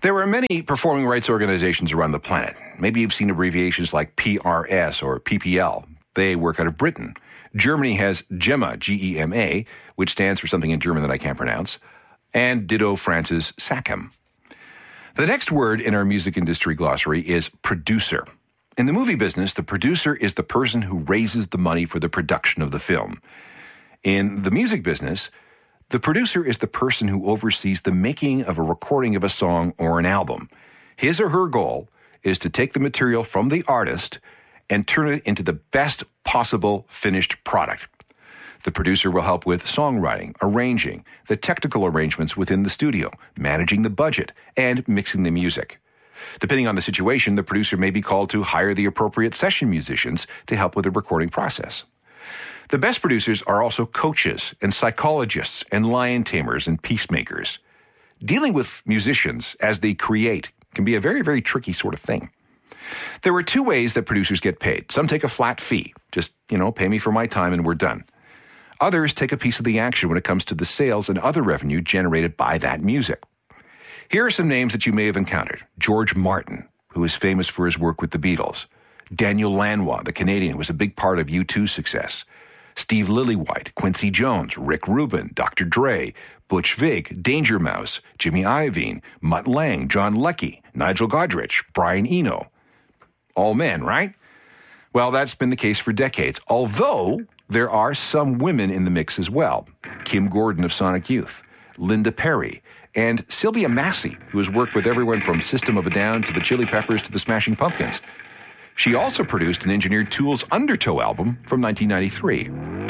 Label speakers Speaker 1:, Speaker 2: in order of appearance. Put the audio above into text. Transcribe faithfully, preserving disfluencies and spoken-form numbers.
Speaker 1: There are many performing rights organizations around the planet. Maybe you've seen abbreviations like P R S or P P L. They work out of Britain. Germany has GEMA, G E M A, which stands for something in German that I can't pronounce, and ditto France's SACEM. The next word in our music industry glossary is producer. In the movie business, the producer is the person who raises the money for the production of the film. In the music business, the producer is the person who oversees the making of a recording of a song or an album. His or her goal is to take the material from the artist and turn it into the best possible finished product. The producer will help with songwriting, arranging, the technical arrangements within the studio, managing the budget, and mixing the music. Depending on the situation, the producer may be called to hire the appropriate session musicians to help with the recording process. The best producers are also coaches and psychologists and lion tamers and peacemakers. Dealing with musicians as they create can be a very, very tricky sort of thing. There are two ways that producers get paid. Some take a flat fee. Just, you know, pay me for my time and we're done. Others take a piece of the action when it comes to the sales and other revenue generated by that music. Here are some names that you may have encountered. George Martin, who is famous for his work with the Beatles. Daniel Lanois, the Canadian, who was a big part of U two's success. Steve Lillywhite, Quincy Jones, Rick Rubin, Doctor Dre, Butch Vig, Danger Mouse, Jimmy Iovine, Mutt Lange, John Leckie, Nigel Godrich, Brian Eno. All men, right? Well, that's been the case for decades, although there are some women in the mix as well. Kim Gordon of Sonic Youth, Linda Perry, and Sylvia Massey, who has worked with everyone from System of a Down to the Chili Peppers to the Smashing Pumpkins. She also produced and engineered Tool's Undertow album from nineteen ninety-three.